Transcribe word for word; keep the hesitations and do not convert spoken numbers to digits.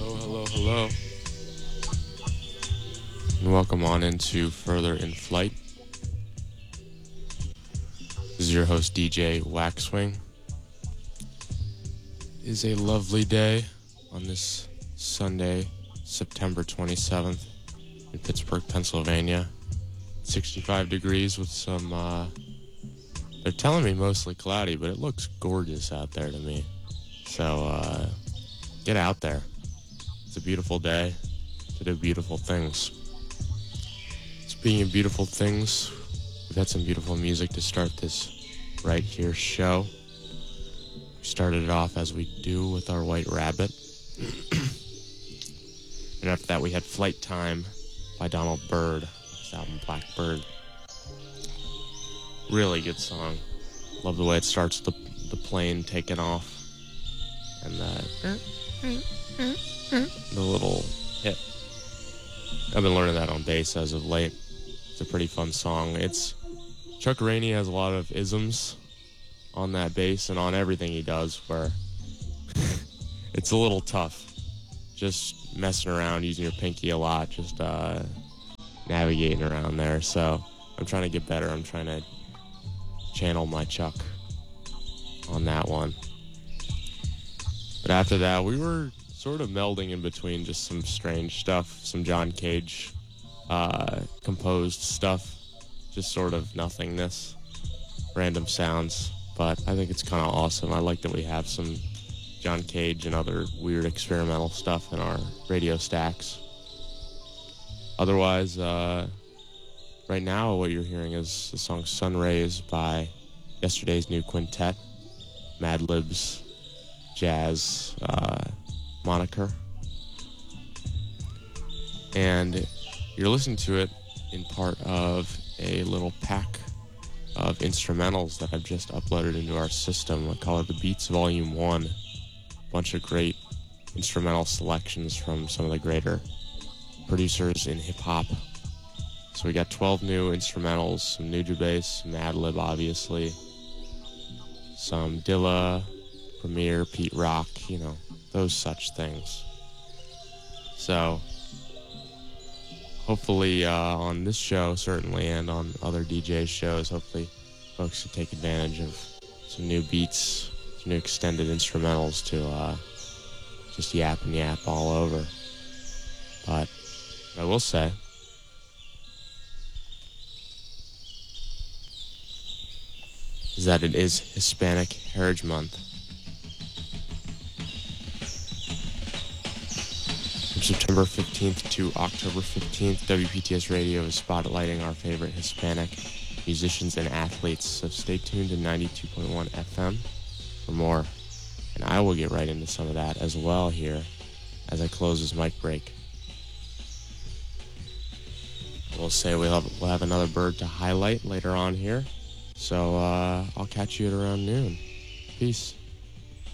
Hello, hello, hello. And welcome on into Further in Flight. This is your host, D J Waxwing. It is a lovely day on this Sunday, September twenty-seventh in Pittsburgh, Pennsylvania. sixty-five degrees with some, uh, they're telling me mostly cloudy, but it looks gorgeous out there to me. So, uh, get out there. It's a beautiful day to do beautiful things. Speaking of beautiful things, we've had some beautiful music to start this right here show. We started it off as we do with our White Rabbit. And after that we had Flight Time by Donald Byrd, his album Blackbird. Really good song. Love the way it starts, the the plane taking off. And the, the little hit. I've been learning that on bass as of late. It's a pretty fun song. It's Chuck Rainey has a lot of isms on that bass and on everything he does, where it's a little tough. Just messing around, using your pinky a lot, just uh, navigating around there. So I'm trying to get better. I'm trying to channel my Chuck on that one. But after that, we were sort of melding in between just some strange stuff, some John Cage uh, composed stuff, just sort of nothingness, random sounds. But I think it's kind of awesome. I like that we have some John Cage and other weird experimental stuff in our radio stacks. Otherwise, uh, right now what you're hearing is the song Sun Rays by Yesterday's New Quintet, Madlib's jazz uh, moniker. And you're listening to it in part of a little pack of instrumentals that I've just uploaded into our system. I call it the Beats Volume one. A bunch of great instrumental selections from some of the greater producers in hip-hop. So we got twelve new instrumentals, some Nujabes, some Madlib, obviously, some Dilla, Premier, Pete Rock, you know, those such things. So hopefully uh, on this show, certainly, and on other D J shows, hopefully folks can take advantage of some new beats, some new extended instrumentals to uh, just yap and yap all over. But I will say, is that it is Hispanic Heritage Month. From September fifteenth to October fifteenth, W P T S Radio is spotlighting our favorite Hispanic musicians and athletes, so stay tuned to ninety-two point one F M for more. And I will get right into some of that as well here as I close this mic break. We'll say we'll have, we'll have another bird to highlight later on here, so uh, I'll catch you at around noon. Peace.